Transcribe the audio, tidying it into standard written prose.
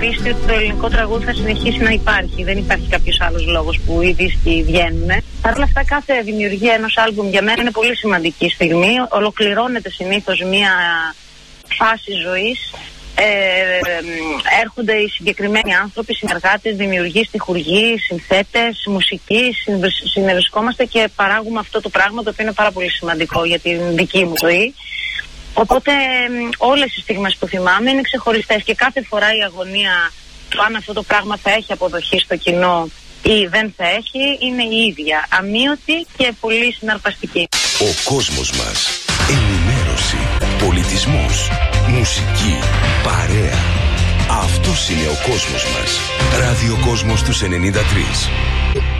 πίστη ότι το ελληνικό τραγούδι θα συνεχίσει να υπάρχει. Δεν υπάρχει κάποιος άλλος λόγος που οι δίσκοι βγαίνουν. Παρ' όλα αυτά, κάθε δημιουργία ενός άλμπουμ για μένα είναι πολύ σημαντική στιγμή. Ολοκληρώνεται συνήθως μία φάση ζωής. Έρχονται οι συγκεκριμένοι άνθρωποι, συνεργάτες, δημιουργοί, στιχουργοί, συνθέτες, μουσικοί, συνευρισκόμαστε και παράγουμε αυτό το πράγμα, το οποίο είναι πάρα πολύ σημαντικό για την δική μου ζωή. Οπότε όλες οι στιγμές που θυμάμαι είναι ξεχωριστές και κάθε φορά η αγωνία του αν αυτό το πράγμα θα έχει αποδοχή στο κοινό ή δεν θα έχει είναι η ίδια, αμείωτη και πολύ συναρπαστική. Ο κόσμος μας, ενημέρωση, πολιτισμός, μουσική, παρέα. Αυτός είναι ο κόσμος μας. Ραδιοκόσμος τους 93.